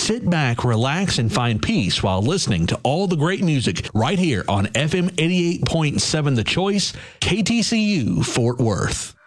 Sit back, relax, and find peace while listening to all the great music right here on FM 88.7 The Choice, KTCU, Fort Worth.